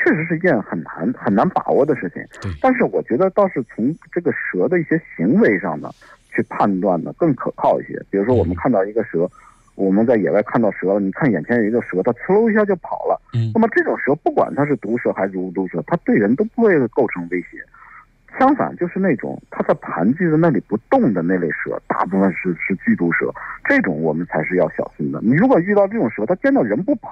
确实是一件很难把握的事情。但是我觉得倒是从这个蛇的一些行为上呢，去判断呢更可靠一些。比如说我们看到一个蛇，我们在野外看到蛇了，你看眼前有一个蛇，它呲溜一下就跑了。那么这种蛇不管它是毒蛇还是无毒蛇，它对人都不会构成威胁。相反，就是那种它在盘踞在那里不动的那类蛇，大部分是剧毒蛇，这种我们才是要小心的。你如果遇到这种蛇，它见到人不跑。